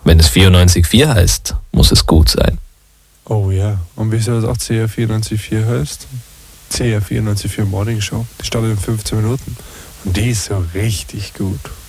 Wenn es 94.4 heißt, muss es gut sein. Oh ja, und wieso das auch CR 94.4 heißt? CR 94.4 Morning Show. Die startet in 15 Minuten. Und die ist so richtig gut.